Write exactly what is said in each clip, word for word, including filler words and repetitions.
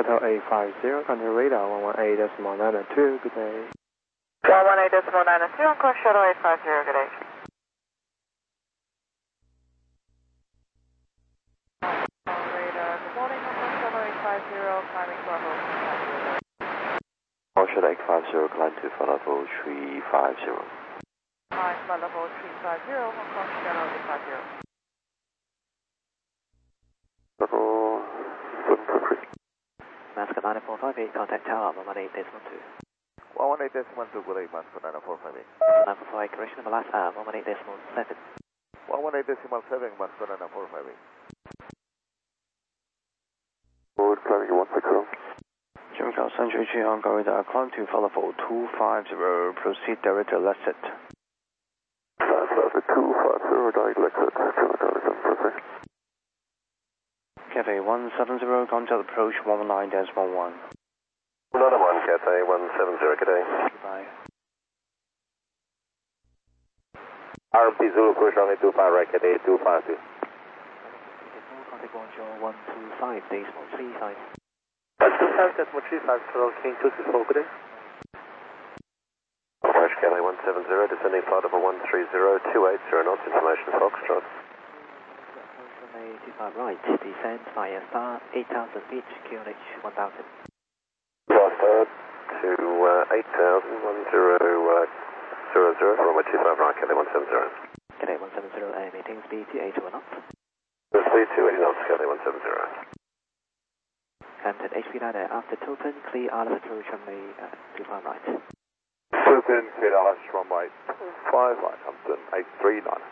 Hotel eight five zero, country radar one one eight decimal nine two, good day. one one eight decimal nine two, on course shuttle eight five zero, good day. Radar, good morning, on course shuttle eight five zero, climbing to level three five zero. Shuttle eight five zero, climb to flight level three five zero. Climb flight level three five zero, on course shuttle eight five zero. Level Mascot nine four five eight, contact tower one one eight decimal two. one one eight decimal two, good day, Mascot nine four five eight. nine four five, correction number last, uh, one one eight decimal seven. one one eight decimal seven, Mascot nine four five eight. Forward, climbing one six zero. Jimmy Car Century three on corridor, climb to flight level two five zero, proceed direct to Lesset. Flight level two five zero, direct Lesset, Jimmy Car Century. Cafe one seven zero, contact approach one one nine decimal one. Another one, Cafe one seven zero, good day. Goodbye. R M P Zulu, push runway two five right, Cafe two five two. Contact Bonjour one two five decimal three five. one two five decimal three five, Toronto King two six four, good day. Orange Cafe one seven zero, descending flight level one three zero, two eight zero knots, information Foxtrot. two five right, descend via star eight thousand feet, Q N H one thousand. Star to uh, eight thousand, one zero zero zero, runway two five right, Cafe one seven zero. Cadet one seven zero, uh, maintain speed to eight one knots. Speed two eighty knots, Cafe one seven zero. Hampton H P nine after Topen, clear Alice approach runway uh, two five right. Topen, clear Alice, runway two five right, Hampton eight three nine.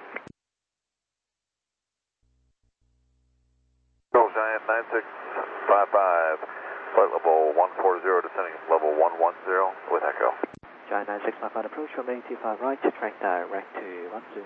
Giant nine six five five, flight level one four zero, descending level one one zero with Echo. Giant nine six five five approach runway two five right, track direct to Wanzhou.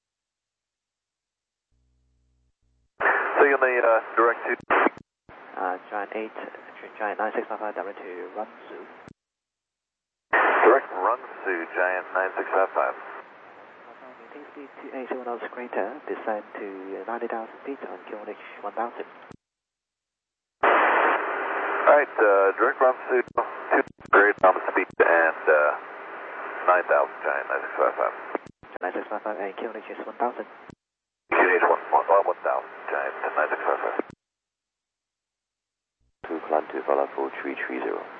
See you in the uh, direct to... Uh, Giant eight, Giant nine six five five direct to Wanzhou. Direct run to Giant nine six five five. Maintain speed to eight zero knots greater, descend to ninety thousand feet on Q N H one thousand. Alright, uh, direct run to two grade on speed and uh, nine thousand, Giant nine six five five. nine six five five and Q N H is one thousand. Q N H one thousand, Giant nine six five five. To climb to flight level three three zero.